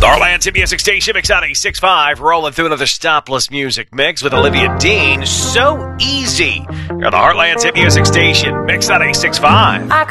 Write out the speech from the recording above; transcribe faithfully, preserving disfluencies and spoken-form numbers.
Heartland Hit Music Station, Mix ninety-six point five, rolling through another stopless music mix with Olivia Dean. So easy. You're on the Heartland Hit Music Station, Mix ninety-six point five.